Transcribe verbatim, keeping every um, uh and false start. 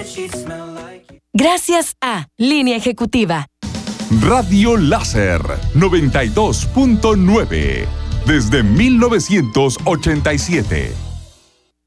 Gracias a Línea Ejecutiva. Radio Láser noventa y dos punto nueve desde mil novecientos ochenta y siete.